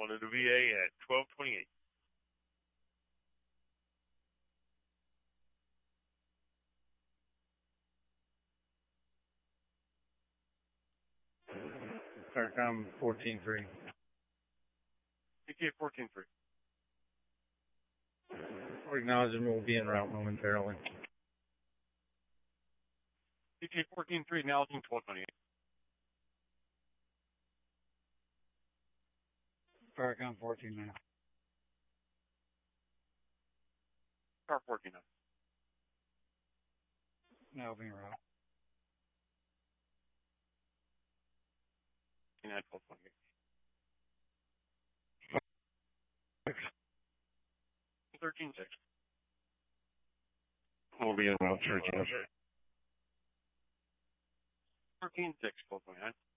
Going to the VA at 1228. Starcom 14-3. CK 14-3. Acknowledgement will be en route momentarily. CK 14-3, acknowledging 1228. Starcom 14-9. Car 14-9. Now being en route. 1228. 13-6. We'll be en route, 13. 13-6, 1229.